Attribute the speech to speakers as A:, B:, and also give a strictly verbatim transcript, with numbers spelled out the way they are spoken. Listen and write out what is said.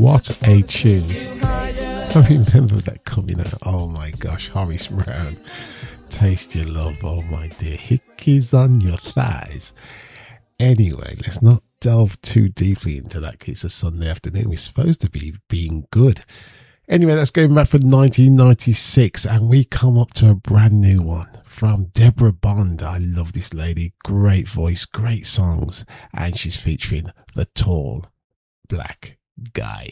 A: What a tune. I remember that coming out. Oh my gosh, Horace Brown. Taste Your Love. Oh my dear. Hickeys on your thighs. Anyway, let's not delve too deeply into that because it's a Sunday afternoon. We're supposed to be being good. Anyway, that's going back from nineteen ninety-six, and we come up to a brand new one from Deborah Bond. I love this lady. Great voice, great songs, and she's featuring the Tall Black Guy.